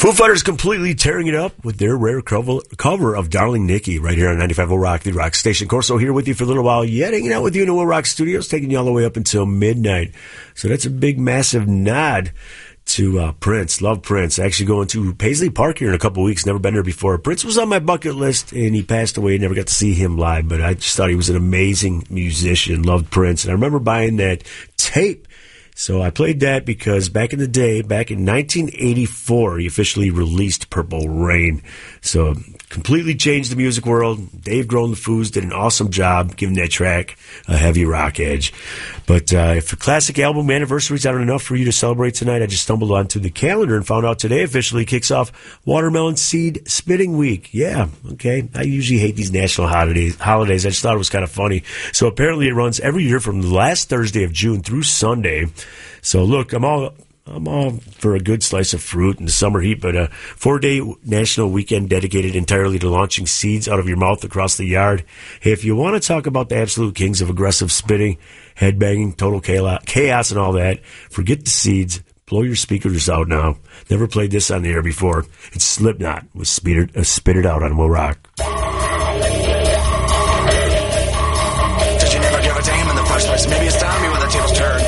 Foo Fighters completely tearing it up with their rare cover of Darling Nikki right here on 95.0 Rock, the Rock Station. Corso here with you for a little while yet, hanging out with you in the Will Rock Studios, taking you all the way up until midnight. So that's a big, massive nod to Prince. Love Prince. Actually going to Paisley Park here in a couple weeks. Never been there before. Prince was on my bucket list, and he passed away. Never got to see him live, but I just thought he was an amazing musician. Loved Prince. And I remember buying that tape. So I played that because back in the day, back in 1984, he officially released Purple Rain. So completely changed the music world. Dave Grohl and the Foos did an awesome job giving that track a heavy rock edge. But if the classic album anniversaries aren't enough for you to celebrate tonight, I just stumbled onto the calendar and found out today officially kicks off Watermelon Seed Spitting Week. Yeah, okay. I usually hate these national holidays. I just thought it was kind of funny. So apparently it runs every year from the last Thursday of June through Sunday. So look, I'm all for a good slice of fruit in the summer heat, but a 4-day national weekend dedicated entirely to launching seeds out of your mouth across the yard. Hey, if you want to talk about the absolute kings of aggressive spitting, headbanging, total chaos and all that, forget the seeds. Blow your speakers out now. Never played this on the air before. It's Slipknot with Spit It Out on Will Rock. Did you never give a damn in the first place? Maybe it's time you when the tables turn.